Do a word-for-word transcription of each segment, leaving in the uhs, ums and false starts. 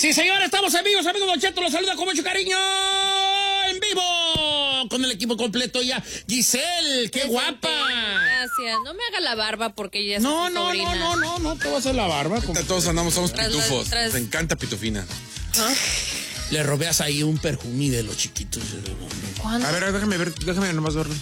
Sí, señor, estamos amigos, amigos Don Cheto, los saluda con mucho cariño en vivo con el equipo completo ya. Giselle, qué guapa. Gracias, no me haga la barba porque ya es No, tu no, sobrina. no, no, no, no te voy a hacer la barba. Ahorita todos andamos, somos Tras- pitufos. tras- Nos encanta pitufina. ¿Ah? Le robéas ahí un perjumí de los chiquitos. ¿Cuándo? A ver, déjame ver, déjame nomás verlo.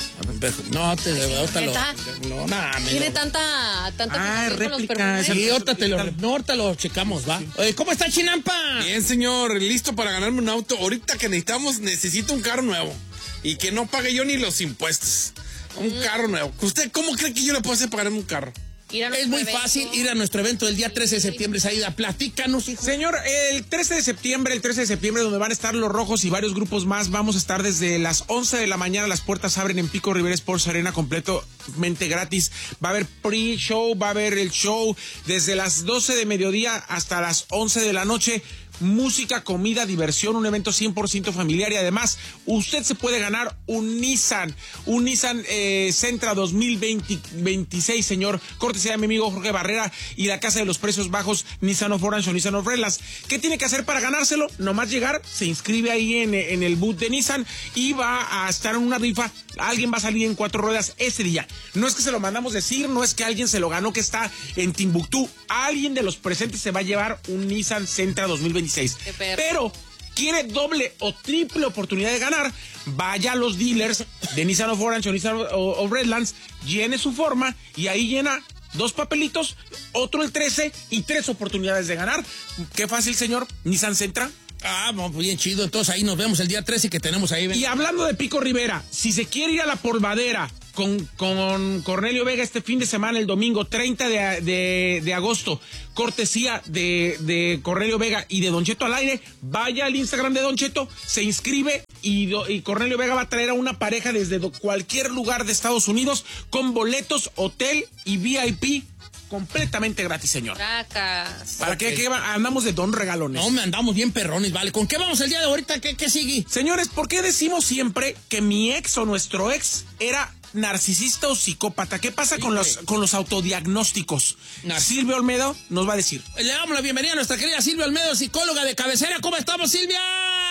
No, te ahorita lo. ¿Neta? No, nada, me Tiene lo- tanta, tanta Ah, fijación con los réplica, perfumes. esa- Sí, ahorita te lo, no, ahorita lo checamos, ¿va? Oye, ¿cómo está Chinampa? Bien, señor, listo para ganarme un auto. Ahorita que necesitamos, necesito un carro nuevo. Y que no pague yo ni los impuestos. Un Mm. carro nuevo. ¿Usted cómo cree que yo le puedo hacer pagarme un carro? Ir a Es nuestro muy evento. fácil ir a nuestro evento del día trece de septiembre, Saída. Platícanos, hijo. Señor, el trece de septiembre, el trece de septiembre, donde van a estar los Rojos y varios grupos más, vamos a estar desde las once de la mañana, las puertas abren en Pico Rivera Sports Arena, completamente gratis. Va a haber pre-show, va a haber el show desde las doce de mediodía hasta las once de la noche. Música, comida, diversión, un evento cien por ciento familiar y además usted se puede ganar un Nissan, un Nissan eh, Sentra dos mil veintiséis, señor, cortesía de mi amigo Jorge Barrera y la Casa de los Precios Bajos, Nissan of Orange o Nissan of Redlands. ¿Qué tiene que hacer para ganárselo? Nomás llegar, se inscribe ahí en, en el booth de Nissan y va a estar en una rifa. Alguien va a salir en cuatro ruedas ese día. No es que se lo mandamos decir, no es que alguien se lo ganó que está en Timbuktu. Alguien de los presentes se va a llevar un Nissan Sentra dos mil veintiséis. Qué perro. Pero quiere doble o triple oportunidad de ganar, vaya a los dealers de Nissan of Orange o Nissan of, of Redlands, llene su forma y ahí llena dos papelitos, otro el trece y tres oportunidades de ganar. Qué fácil, señor. Nissan Sentra. Ah, bueno, pues bien chido. Entonces ahí nos vemos el día trece que tenemos ahí. Y hablando de Pico Rivera, si se quiere ir a la polvadera con, con Cornelio Vega este fin de semana, el domingo treinta de, de, de agosto, cortesía de, de Cornelio Vega y de Don Cheto al aire, vaya al Instagram de Don Cheto, se inscribe y, do, y Cornelio Vega va a traer a una pareja desde do, cualquier lugar de Estados Unidos con boletos, hotel y V I P completamente gratis, señor. Tracas. ¿Para Okay. qué, qué va? Andamos de don regalones? No, me andamos bien perrones, vale. ¿Con qué vamos el día de ahorita? ¿Qué, qué sigue? Señores, ¿por qué decimos siempre que mi ex o nuestro ex era narcisista o psicópata? ¿Qué pasa con los, con los autodiagnósticos? Nar- Silvio Olmedo nos va a decir. Le damos la bienvenida a nuestra querida Silvia Olmedo, psicóloga de cabecera. ¿Cómo estamos, Silvia?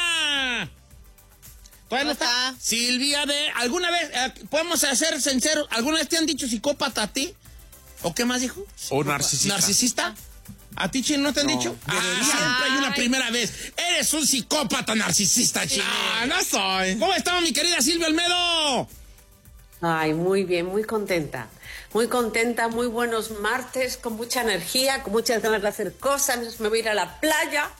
¿Todavía no ¿Cómo está? está? Silvia, de ¿alguna vez, eh, podemos ser sinceros, alguna vez te han dicho psicópata a ti? ¿O qué más dijo? O narcisista. ¿Narcisista? ¿A ti, Chino, no te han No, dicho? Ah, debería. siempre hay una Ay. primera vez. Eres un psicópata narcisista, Chino. Ah, no soy. ¿Cómo estamos, mi querida Silvia Olmedo? Ay, muy bien, muy contenta. Muy contenta, muy buenos martes, con mucha energía, con muchas ganas de hacer cosas. Me voy a ir a la playa.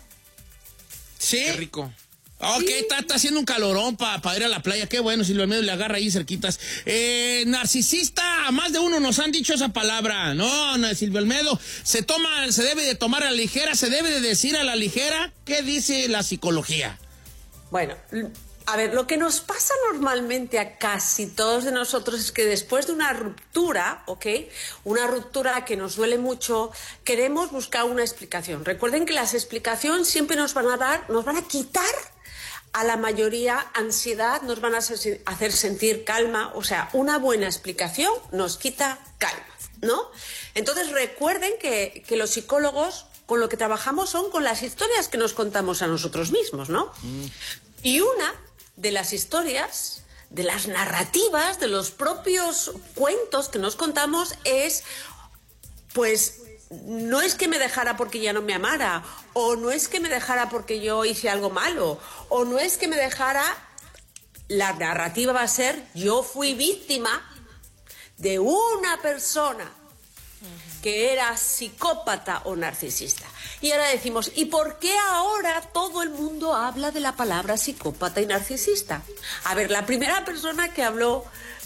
Sí. Qué rico. Ok, está, está haciendo un calorón para pa ir a la playa. Qué bueno, Silvio Olmedo le agarra ahí cerquitas. Eh, narcisista, a más de uno nos han dicho esa palabra. No, no, Silvio Olmedo, se toma, se debe de tomar a la ligera, se debe de decir a la ligera. ¿Qué dice la psicología? Bueno, a ver, lo que nos pasa normalmente a casi todos de nosotros es que después de una ruptura, ¿ok? Una ruptura que nos duele mucho, queremos buscar una explicación. Recuerden que las explicaciones siempre nos van a dar, nos van a quitar a la mayoría ansiedad, nos van a hacer sentir calma. O sea, una buena explicación nos quita calma, ¿no? Entonces recuerden que, que los psicólogos con lo que trabajamos son con las historias que nos contamos a nosotros mismos, ¿no? Mm. Y una de las historias, de las narrativas, de los propios cuentos que nos contamos es, pues, no es que me dejara porque ya no me amara, o no es que me dejara porque yo hice algo malo, o no es que me dejara, la narrativa va a ser, yo fui víctima de una persona que era psicópata o narcisista. Y ahora decimos, ¿y por qué ahora todo el mundo habla de la palabra psicópata y narcisista? A ver, la primera persona que habló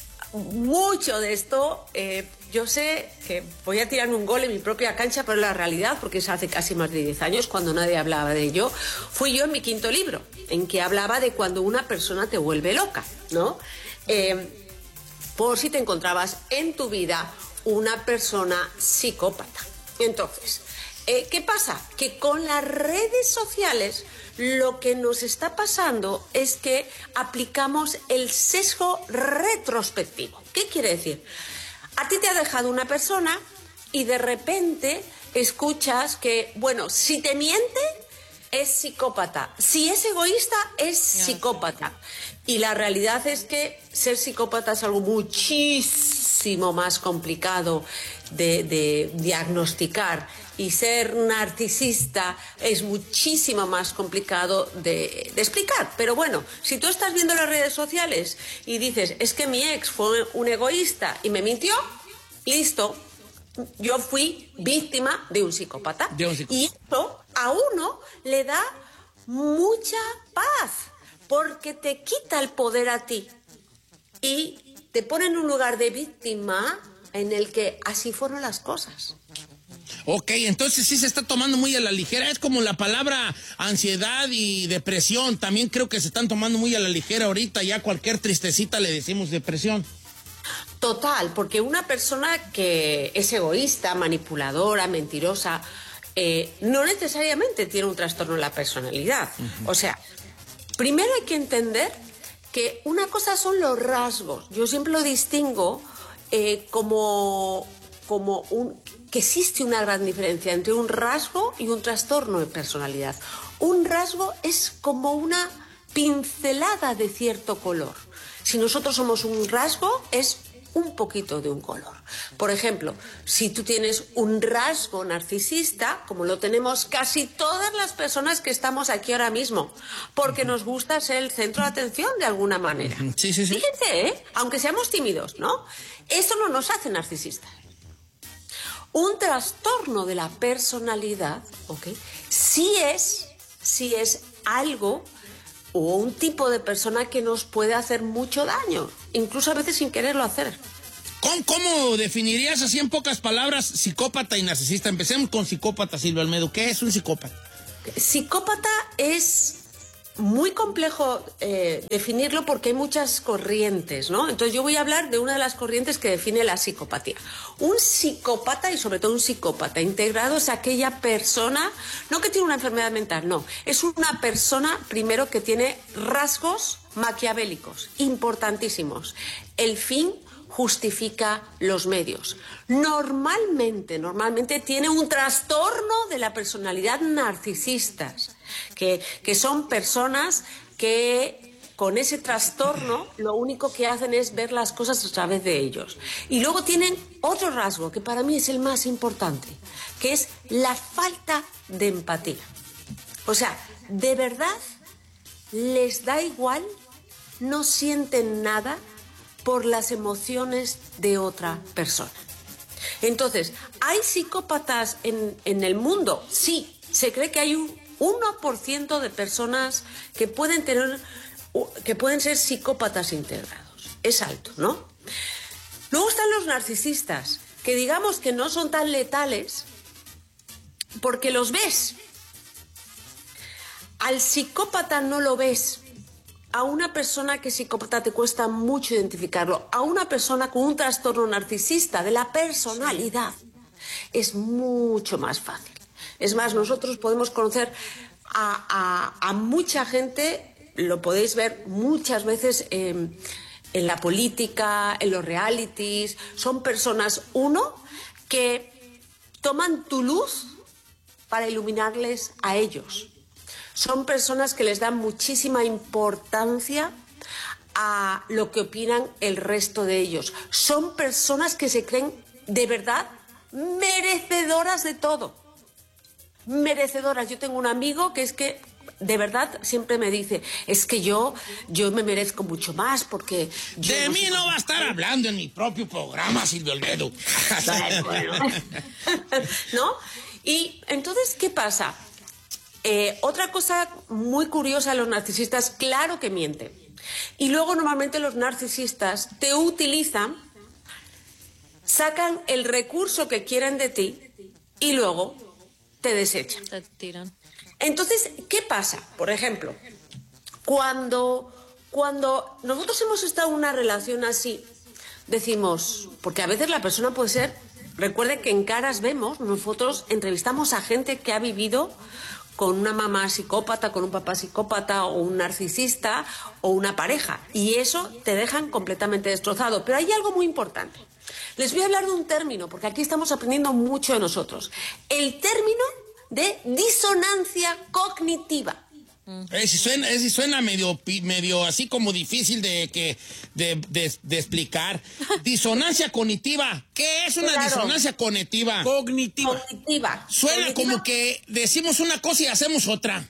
mucho de esto, eh, yo sé que voy a tirar un gol en mi propia cancha, pero la realidad, porque es hace casi más de diez años, cuando nadie hablaba de ello, fui yo en mi quinto libro, en que hablaba de cuando una persona te vuelve loca, ¿no? Eh, por si te encontrabas en tu vida una persona psicópata. Entonces, eh, ¿qué pasa? Que con las redes sociales lo que nos está pasando es que aplicamos el sesgo retrospectivo. ¿Qué quiere decir? A ti te ha dejado una persona y de repente escuchas que, bueno, si te miente, es psicópata. Si es egoísta, es psicópata. Y la realidad es que ser psicópata es algo muchísimo más complicado de, de diagnosticar. Y ser narcisista es muchísimo más complicado de, de explicar. Pero bueno, si tú estás viendo las redes sociales y dices, es que mi ex fue un egoísta y me mintió, listo. Yo fui víctima de un psicópata. De un psicópata. Y esto a uno le da mucha paz, porque te quita el poder a ti y te pone en un lugar de víctima en el que así fueron las cosas. Ok, entonces sí se está tomando muy a la ligera. Es como la palabra ansiedad y depresión. También creo que se están tomando muy a la ligera ahorita. Ya cualquier tristecita le decimos depresión. Total, porque una persona que es egoísta, manipuladora, mentirosa, eh, no necesariamente tiene un trastorno de la personalidad. Uh-huh. O sea, primero hay que entender que una cosa son los rasgos. Yo siempre lo distingo eh, como, como un, que existe una gran diferencia entre un rasgo y un trastorno de personalidad. Un rasgo es como una pincelada de cierto color. Si nosotros somos un rasgo, es un poquito de un color. Por ejemplo, si tú tienes un rasgo narcisista, como lo tenemos casi todas las personas que estamos aquí ahora mismo, porque nos gusta ser el centro de atención de alguna manera. Sí, sí, sí. Fíjense, ¿eh? Aunque seamos tímidos, ¿no? Eso no nos hace narcisistas. Un trastorno de la personalidad, ¿ok? Sí es, sí es algo o un tipo de persona que nos puede hacer mucho daño, incluso a veces sin quererlo hacer. ¿Cómo, cómo definirías así en pocas palabras psicópata y narcisista? Empecemos con psicópata, Silvia Olmedo. ¿Qué es un psicópata? Psicópata es muy complejo eh, definirlo porque hay muchas corrientes, ¿no? Entonces yo voy a hablar de una de las corrientes que define la psicopatía. Un psicópata, y sobre todo un psicópata integrado, es aquella persona, no que tiene una enfermedad mental, no, es una persona primero que tiene rasgos maquiavélicos, importantísimos. El fin justifica los medios. Normalmente, normalmente tiene un trastorno de la personalidad narcisistas, que, que son personas que con ese trastorno lo único que hacen es ver las cosas a través de ellos. Y luego tienen otro rasgo que para mí es el más importante, que es la falta de empatía. O sea, de verdad les da igual, no sienten nada por las emociones de otra persona. Entonces, ¿hay psicópatas en, en el mundo? Sí, se cree que hay un uno por ciento de personas que pueden tener, que pueden ser psicópatas integrados. Es alto, ¿no? Luego están los narcisistas, que digamos que no son tan letales porque los ves. Al psicópata no lo ves. A una persona que es psicópata te cuesta mucho identificarlo. A una persona con un trastorno narcisista de la personalidad es mucho más fácil. Es más, nosotros podemos conocer a, a, a mucha gente, lo podéis ver muchas veces eh, en la política, en los realities. Son personas, uno, que toman tu luz para iluminarles a ellos. Son personas que les dan muchísima importancia a lo que opinan el resto de ellos. Son personas que se creen de verdad merecedoras de todo. Merecedoras. Yo tengo un amigo que es que de verdad siempre me dice, es que yo, yo me merezco mucho más porque... Yo de no mí sé no cómo... va a estar hablando en mi propio programa, Silvia Olmedo. Bueno. ¿No? Y entonces, ¿qué pasa? Eh, otra cosa muy curiosa de los narcisistas, claro que mienten. Y luego normalmente los narcisistas te utilizan, sacan el recurso que quieren de ti y luego te desechan. Te tiran. Entonces, ¿qué pasa? Por ejemplo, cuando, cuando nosotros hemos estado en una relación así, decimos, porque a veces la persona puede ser, recuerde que en caras vemos, nosotros entrevistamos a gente que ha vivido con una mamá psicópata, con un papá psicópata o un narcisista o una pareja. Y eso te dejan completamente destrozado. Pero hay algo muy importante. Les voy a hablar de un término, porque aquí estamos aprendiendo mucho de nosotros. El término de disonancia cognitiva. Ese suena, ese suena medio, medio así como difícil de, que, de, de, de explicar. Disonancia cognitiva. ¿Qué es una Claro. disonancia cognitiva? Cognitiva. Cognitiva. Suena Cognitiva como que decimos una cosa y hacemos otra.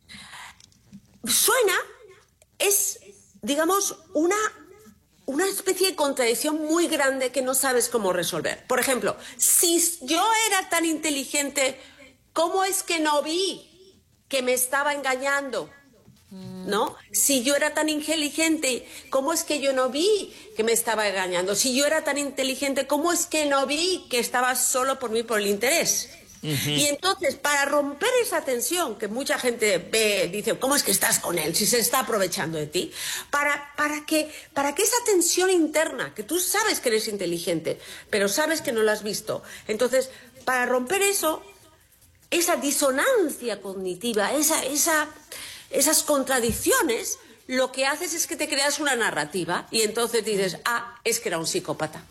Suena, es, digamos, una, una especie de contradicción muy grande que no sabes cómo resolver. Por ejemplo, si yo era tan inteligente, ¿cómo es que no vi que me estaba engañando? ¿No? Si yo era tan inteligente, ¿cómo es que yo no vi que me estaba engañando? Si yo era tan inteligente, ¿cómo es que no vi que estaba solo por mí, por el interés? Uh-huh. Y entonces, para romper esa tensión que mucha gente ve, dice, ¿cómo es que estás con él si se está aprovechando de ti? Para, para, que, para que esa tensión interna, que tú sabes que eres inteligente, pero sabes que no la has visto, entonces, para romper eso, esa disonancia cognitiva, esa, esa, esas contradicciones, lo que haces es que te creas una narrativa y entonces dices, ah, es que era un psicópata.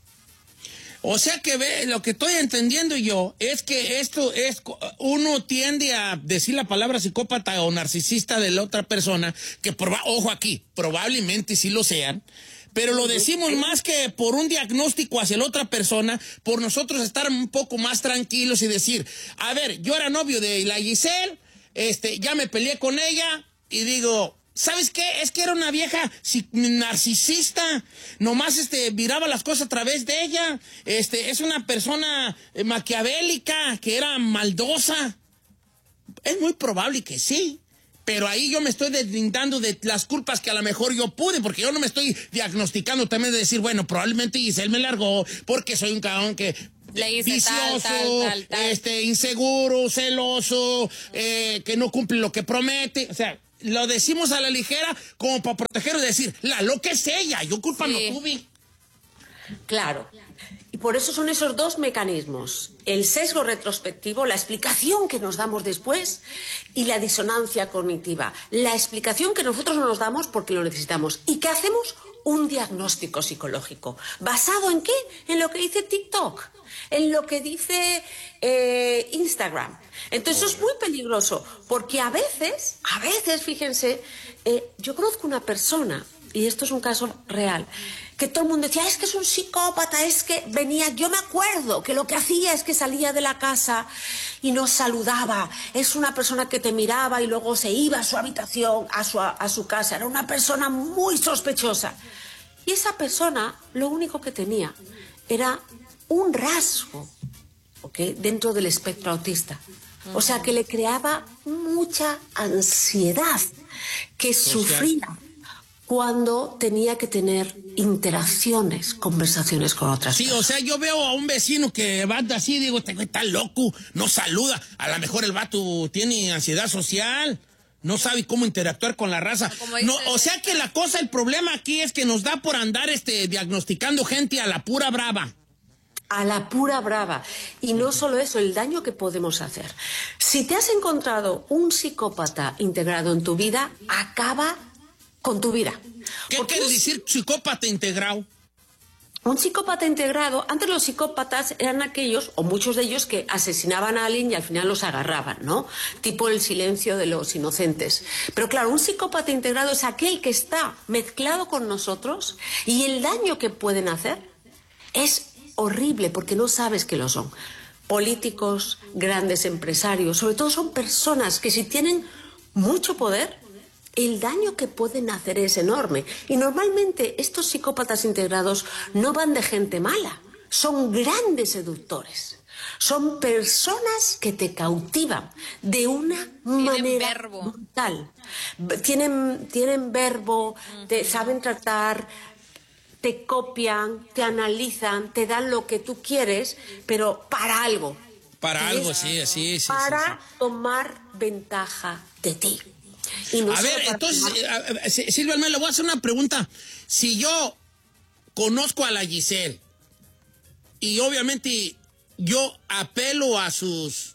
O sea que ve, lo que estoy entendiendo yo es que esto es, uno tiende a decir la palabra psicópata o narcisista de la otra persona, que proba, ojo aquí, probablemente sí lo sean, pero lo decimos más que por un diagnóstico hacia la otra persona, por nosotros estar un poco más tranquilos y decir, a ver, yo era novio de la Giselle, este, ya me peleé con ella y digo, ¿sabes qué? Es que era una vieja narcisista, nomás este, viraba las cosas a través de ella, este, es una persona maquiavélica, que era maldosa. Es muy probable que sí. Pero ahí yo me estoy deslindando de las culpas que a lo mejor yo pude, porque yo no me estoy diagnosticando también de decir, bueno, probablemente Giselle me largó porque soy un cabrón que... Le hice vicioso, tal, tal, tal, tal. este, inseguro, celoso, eh, que no cumple lo que promete. O sea, lo decimos a la ligera como para proteger y decir, la loca es ella, yo culpa Sí. no tuve. Claro. Y por eso son esos dos mecanismos, el sesgo retrospectivo, la explicación que nos damos después, y la disonancia cognitiva, la explicación que nosotros nos damos porque lo necesitamos. ¿Y qué hacemos? Un diagnóstico psicológico. ¿Basado en qué? En lo que dice TikTok, en lo que dice eh, Instagram. Entonces eso es muy peligroso, porque a veces, a veces, fíjense, eh, yo conozco una persona, y esto es un caso real, que todo el mundo decía, es que es un psicópata, es que venía, yo me acuerdo que lo que hacía es que salía de la casa y nos saludaba, es una persona que te miraba y luego se iba a su habitación, a su, a su casa, era una persona muy sospechosa. Y esa persona lo único que tenía era un rasgo, ¿okay?, dentro del espectro autista. O sea, que le creaba mucha ansiedad, que sufría cuando tenía que tener interacciones, conversaciones con otras Sí, personas. o sea, yo veo a un vecino que va así, digo, este güey está loco, no saluda. A lo mejor el vato tiene ansiedad social, no sabe cómo interactuar con la raza. Como No, dice- o sea que la cosa, el problema aquí es que nos da por andar este diagnosticando gente a la pura brava. A la pura brava. Y no solo eso, el daño que podemos hacer. Si te has encontrado un psicópata integrado en tu vida, acaba con tu vida. ¿Qué Porque quiere un- decir psicópata integrado? Un psicópata integrado, antes los psicópatas eran aquellos, o muchos de ellos, que asesinaban a alguien y al final los agarraban, ¿no? Tipo el silencio de los inocentes. Pero claro, un psicópata integrado es aquel que está mezclado con nosotros y el daño que pueden hacer es horrible porque no sabes que lo son. Políticos, grandes empresarios, sobre todo son personas que si tienen mucho poder, el daño que pueden hacer es enorme. Y normalmente estos psicópatas integrados no van de gente mala, son grandes seductores. Son personas que te cautivan de una manera verbo. brutal. Tienen, tienen verbo, te saben tratar, te copian, te analizan, te dan lo que tú quieres, pero para algo. Para Y algo, es sí, sí, sí. Para sí, tomar ventaja de ti. Y no sí. A solo ver, para entonces, tomar- eh, a- a- Si- Silvia Almeida, le voy a hacer una pregunta. Si yo conozco a la Giselle y obviamente yo apelo a sus,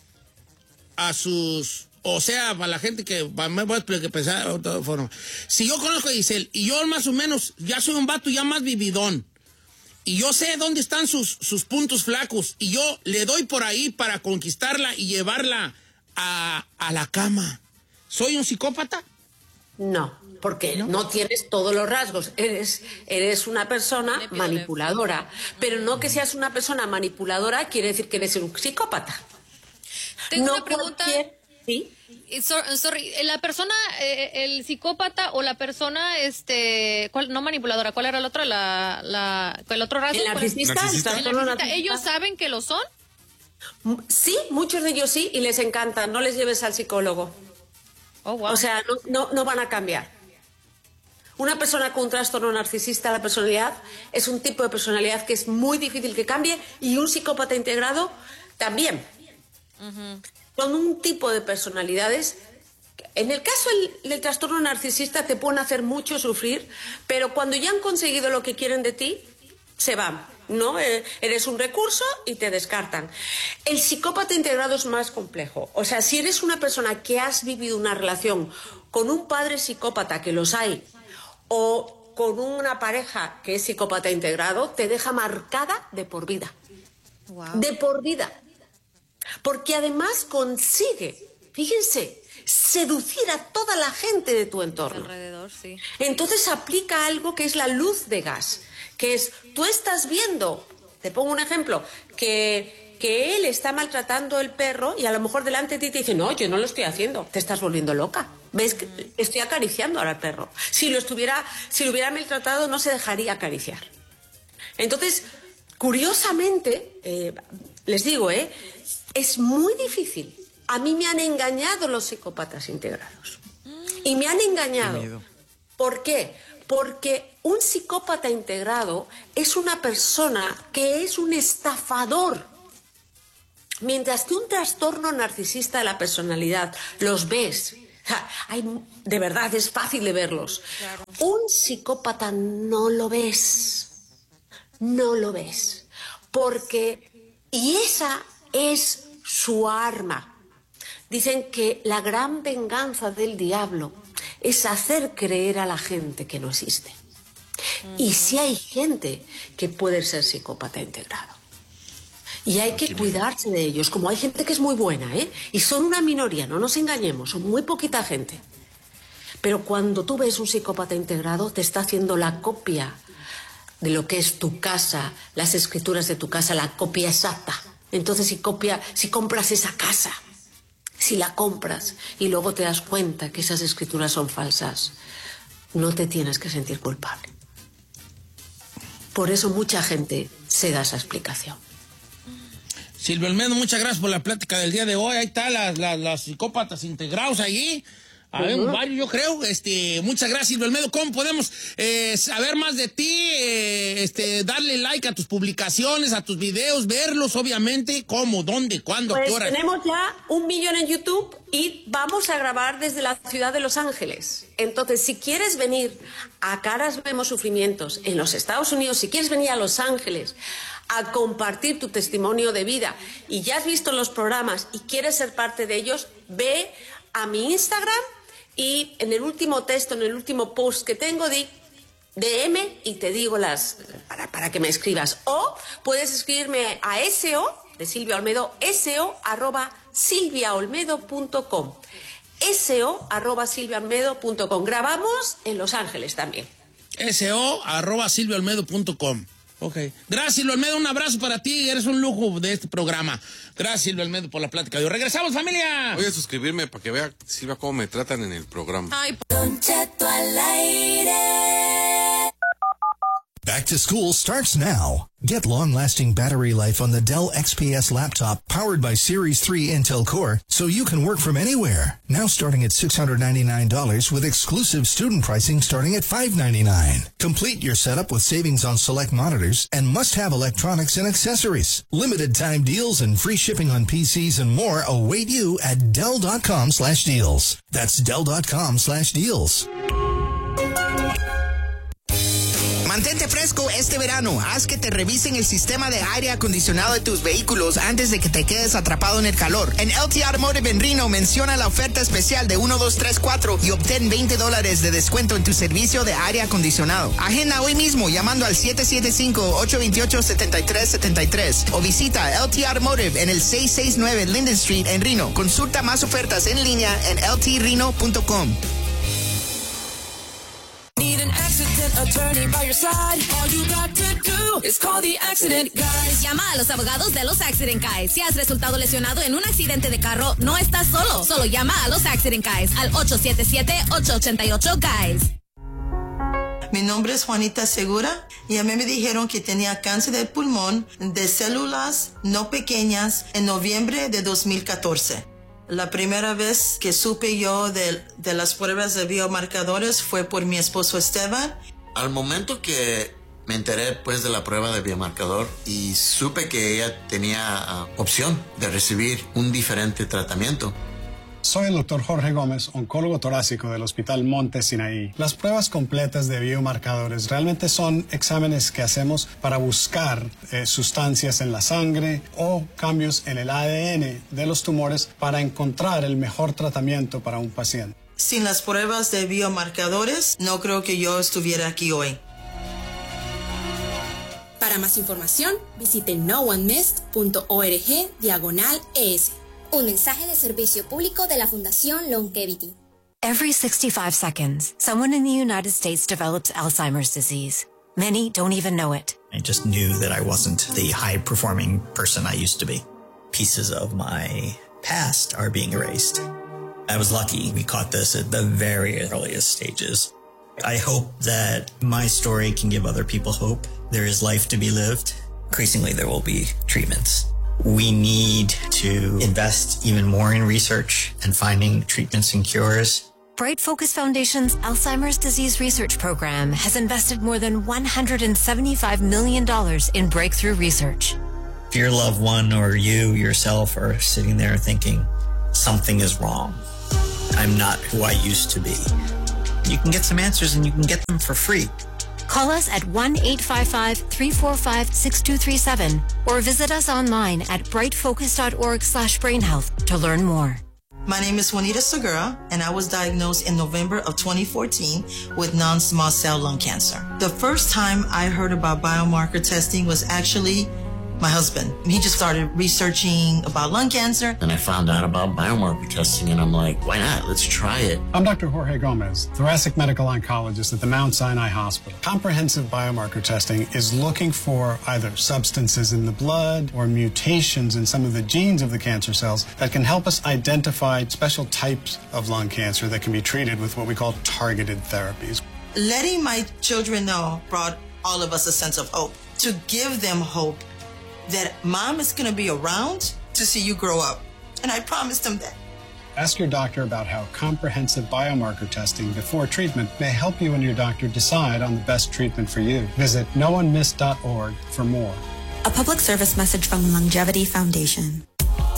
a sus, o sea, para la gente que, para me voy a explicar, pensar de otra forma. Si yo conozco a Giselle y yo más o menos ya soy un vato ya más vividón y yo sé dónde están sus, sus puntos flacos y yo le doy por ahí para conquistarla y llevarla a, a la cama. ¿Soy un psicópata? No, porque no, no tienes todos los rasgos. Eres, eres una persona manipuladora. Pero no que seas una persona manipuladora quiere decir que eres un psicópata. Tengo no una pregunta. Cualquier... ¿Sí? So- sorry, la persona, eh, el psicópata o la persona, este, ¿cuál, no manipuladora, ¿cuál era el otro? La, la, ¿el otro rasgo? ¿El narcisista? ¿Narcisista? ¿El ¿El trastorno narcisista? narcisista? ¿Ellos saben que lo son? Sí, muchos de ellos sí, y les encanta. No les lleves al psicólogo. Oh, wow. O sea, no, no, no van a cambiar. Una persona con un trastorno narcisista, la personalidad, es un tipo de personalidad que es muy difícil que cambie, y un psicópata integrado también. Uh-huh. Son un tipo de personalidades. En el caso del, del trastorno narcisista te pueden hacer mucho sufrir, pero cuando ya han conseguido lo que quieren de ti, se van, ¿no? Eh, eres un recurso y te descartan. El psicópata integrado es más complejo. O sea, si eres una persona que has vivido una relación con un padre psicópata, que los hay, o con una pareja que es psicópata integrado, te deja marcada de por vida. Wow. De por vida. Porque además consigue, fíjense, seducir a toda la gente de tu entorno. Alrededor, sí. Entonces aplica algo que es la luz de gas, que es, tú estás viendo, te pongo un ejemplo, que, que él está maltratando el perro y a lo mejor delante de ti te dice, no, yo no lo estoy haciendo, te estás volviendo loca. ¿Ves? Que estoy acariciando ahora al perro. Si lo estuviera, si lo hubiera maltratado, no se dejaría acariciar. Entonces, curiosamente, eh, les digo, ¿eh? es muy difícil. A mí me han engañado los psicópatas integrados. Y me han engañado. ¿Por qué? Porque un psicópata integrado es una persona que es un estafador. Mientras que un trastorno narcisista de la personalidad los ves. Hay, de verdad, es fácil de verlos. Claro. Un psicópata no lo ves. No lo ves. Porque, y esa es su arma. Dicen que la gran venganza del diablo es hacer creer a la gente que no existe. Uh-huh. Y sí hay gente que puede ser psicópata integrado. Y hay que cuidarse de ellos, como hay gente que es muy buena, ¿eh? Y son una minoría, no nos engañemos, son muy poquita gente. Pero cuando tú ves un psicópata integrado, te está haciendo la copia de lo que es tu casa, las escrituras de tu casa, la copia exacta. Entonces, si copia, si compras esa casa, si la compras y luego te das cuenta que esas escrituras son falsas, no te tienes que sentir culpable. Por eso mucha gente se da esa explicación. Silvia Olmedo, muchas gracias por la plática del día de hoy. Ahí está las, las, las psicópatas integrados allí. A ver, uh-huh. varios, yo creo. Este, muchas gracias, Silvia Olmedo. ¿Cómo podemos eh, saber más de ti? Eh, este, darle like a tus publicaciones, a tus videos, verlos, obviamente. ¿Cómo? ¿Dónde? ¿Cuándo? Pues ¿Qué hora? Tenemos ya un millón en YouTube y vamos a grabar desde la ciudad de Los Ángeles. Entonces, si quieres venir a Caras Vemos Sufrimientos en los Estados Unidos, si quieres venir a Los Ángeles a compartir tu testimonio de vida y ya has visto los programas y quieres ser parte de ellos, ve a mi Instagram. Y en el último texto, en el último post que tengo, di D M y te digo las para, para que me escribas. O puedes escribirme a S O de Silvia Olmedo, S O arroba silviaolmedo punto com. S O arroba silviaolmedo punto com. Grabamos en Los Ángeles también. S O arroba silviaolmedo punto com. Ok. Gracias, Silvia Olmedo. Un abrazo para ti. Eres un lujo de este programa. Gracias, Silvia Olmedo, por la plática de hoy. ¡Regresamos, familia! Voy a suscribirme para que vea, Silvia, cómo me tratan en el programa. Ay, Don Cheto al aire. Back to school starts now. Get long-lasting battery life on the Dell X P S laptop powered by Series three Intel Core so you can work from anywhere. Now starting at six hundred ninety-nine dollars with exclusive student pricing starting at five hundred ninety-nine dollars. Complete your setup with savings on select monitors and must-have electronics and accessories. Limited time deals and free shipping on P Cs and more await you at Dell.com slash deals. That's Dell.com slash deals. Mantente fresco este verano. Haz que te revisen el sistema de aire acondicionado de tus vehículos antes de que te quedes atrapado en el calor. En L T Automotive en Reno menciona la oferta especial de uno, dos, tres, cuatro y obtén veinte dólares de descuento en tu servicio de aire acondicionado. Agenda hoy mismo llamando al siete siete cinco, ocho dos ocho, siete tres siete tres o visita L T Automotive en el seiscientos sesenta y nueve Linden Street en Reno. Consulta más ofertas en línea en L T reno punto com. Need an accident attorney by your side. All you got to do is call the accident guys. Llama a los abogados de los Accident Guys. Si has resultado lesionado en un accidente de carro, no estás solo. Solo llama a los Accident Guys al ocho siete siete, ocho ocho ocho, guys. Mi nombre es Juanita Segura y a mí me dijeron que tenía cáncer de pulmón de células no pequeñas en noviembre de dos mil catorce. La primera vez que supe yo de, de las pruebas de biomarcadores fue por mi esposo Esteban. Al momento que me enteré pues de la prueba de biomarcador y supe que ella tenía uh, opción de recibir un diferente tratamiento. Soy el doctor Jorge Gómez, oncólogo torácico del Hospital Monte Sinaí. Las pruebas completas de biomarcadores realmente son exámenes que hacemos para buscar eh, sustancias en la sangre o cambios en el A D N de los tumores para encontrar el mejor tratamiento para un paciente. Sin las pruebas de biomarcadores, no creo que yo estuviera aquí hoy. Para más información, visite no one missed punto org diagonal es. Un mensaje de servicio público de la Fundación Longevity. Every sixty-five seconds, someone in the United States develops Alzheimer's disease. Many don't even know it. I just knew that I wasn't the high-performing person I used to be. Pieces of my past are being erased. I was lucky we caught this at the very earliest stages. I hope that my story can give other people hope. There is life to be lived. Increasingly, there will be treatments. We need to invest even more in research and finding treatments and cures. Bright Focus Foundation's Alzheimer's Disease Research Program has invested more than one hundred seventy-five million dollars in breakthrough research. If your loved one or you yourself are sitting there thinking, something is wrong, I'm not who I used to be, you can get some answers and you can get them for free. Call us at one eight five five, three four five, six two three seven or visit us online at brightfocus.org slash brainhealth to learn more. My name is Juanita Segura, and I was diagnosed in November of twenty fourteen with non-small cell lung cancer. The first time I heard about biomarker testing was actually my husband. He just started researching about lung cancer. And I found out about biomarker testing, and I'm like, why not? Let's try it. I'm Doctor Jorge Gomez, thoracic medical oncologist at the Mount Sinai Hospital. Comprehensive biomarker testing is looking for either substances in the blood or mutations in some of the genes of the cancer cells that can help us identify special types of lung cancer that can be treated with what we call targeted therapies. Letting my children know brought all of us a sense of hope. To give them hope that mom is going to be around to see you grow up. And I promised them that. Ask your doctor about how comprehensive biomarker testing before treatment may help you and your doctor decide on the best treatment for you. Visit no one missed dot org for more. A public service message from Longevity Foundation.